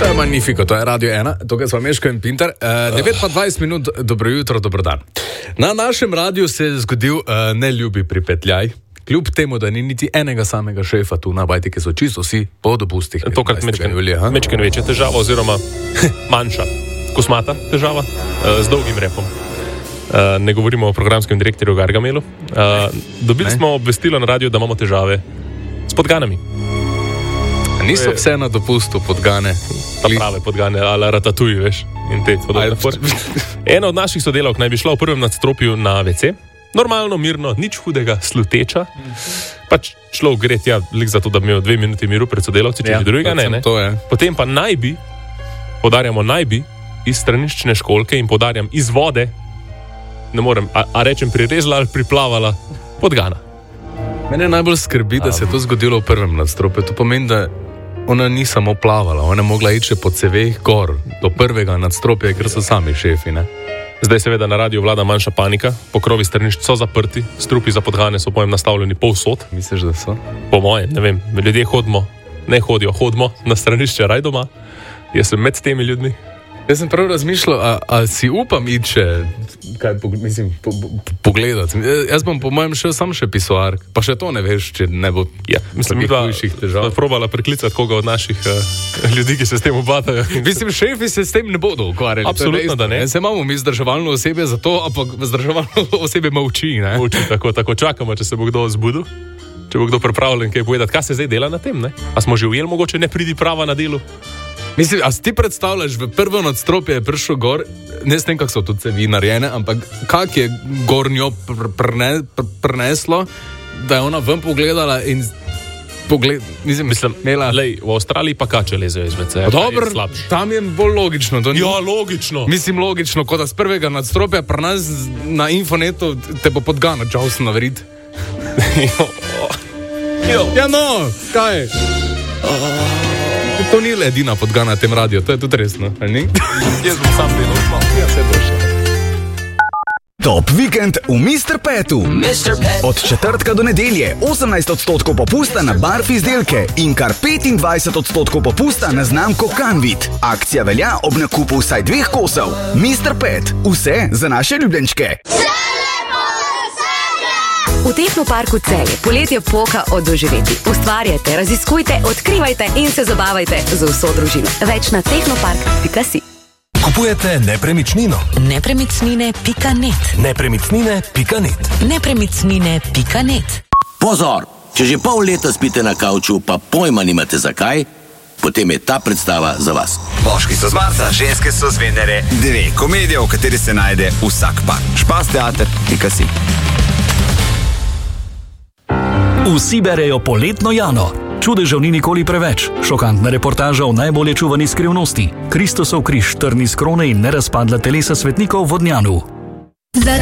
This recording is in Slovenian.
To je magnifiko, to je Radio 1, tukaj smo Meško in Pinter. 9:20 minut, dobro jutro, dobro dan. Na našem radiju se je zgodil neljubi pripetljaj. Kljub temu, da ni niti enega samega šefa tu na bajti, ki so čisto vsi po dopustih. Tokrat mečken večja težava oziroma manjša, kosmata težava z dolgim repom. Ne govorimo o programskem direktorju Gargamelu. Dobili smo obvestilo na radiju, da imamo težave s podganami. Niso vse na dopustu podgane. Prave podgane, ali ratatuji, veš. In te podobne fore. Ena od naših sodelavk naj bi šla v prvem nadstropju na WC. Normalno, mirno, nič hudega, sluteča. Pač šlo gre tja, lik za to, da bi imel 2 minuti miru pred sodelavci, če drugega ne. Potem pa naj bi, podarjamo naj bi, iz straniščne školke in podarjam iz vode, ne morem, a rečem prirezala ali priplavala podgana. Mene najbolj skrbi, da se je to zgodilo v prvem nadstropju. To pomeni, da ona ni samo plavala, ona je mogla iti še po ceveh gor do prvega nadstropja, ker so sami šefi, ne? Zdaj seveda na radiju vlada manjša panika, pokrovi stranišč so zaprti, strupi za podgane so pojem nastavljeni povsod. Misliš, da so? Po mojem, ne vem, ljudje hodimo na stranišče raj doma. Jaz sem med temi ljudmi. Jaz sem prav razmišljal, a si upam iti še, pogledati. Jaz bom po mojem šel sam še pisoar, pa še to ne veš, če ne bo takih hujših težav. Probala priklicati koga od naših ljudi, ki se s tem obadajo. Mislim, šefi se s tem ne bodo ukvarjali. Absolutno, da ne. Se imamo mi vzdrževalno osebje za to, ampak vzdrževalno osebje molči, ne? Molči, tako čakamo, če se bo kdo zbudil, če bo kdo pripravljen kaj povedati, kaj se zdaj dela na tem, ne? A smo že ujeli, mogoče ne pridi prava na delu? Mislim, a si ti predstavljaš, v prvo nadstropje je prišel gor, ne s tem, kako so tudi cevi narejene, ampak kak je gornjo preneslo, da je ona ven pogledala in mislim, lej, v Avstraliji pa kače lezejo iz WC. Dobro, tam je bolj logično. Ja, logično. Mislim, logično, kot da z prvega nadstropja pri nas na Infonetu te bo podgana čavsen naverit. Ja, no, kaj? To ni le edina podgana na tem radiju, to je tudi resno, ali ni? Jaz bom sam delal, ja, se došel. Top vikend v Mr. Petu. Od četrtka do nedelje 18% popusta na barf izdelke in kar 25% popusta na znamko Canvit. Akcija velja ob nakupu vsaj 2 kosov. Mr. Pet, vse za naše ljubljenčke. V Tehnoparku Celje poletje poka od doživeti. Ustvarjajte, raziskujte, odkrivajte in se zabavajte z vso družino. Več na tehnopark.si. Kupujete nepremičnino? Nepremičnine.net. Nepremičnine.net. Nepremičnine.net. Pozor! Če že pol leta spite na kavču, pa pojma nimate zakaj, potem je ta predstava za vas. Moški so z Marsa, ženske so z Venere. 2 komedije, v kateri se najde vsak par. Špasteater.si. Vsi berejo Poletno Jano. Čudežev ni nikoli preveč. Šokantna reportaža o najbolje čuvani skrivnosti. Kristusov križ, trn iz krone in nerazpadla telesa svetnikov v Vodnjanu. Za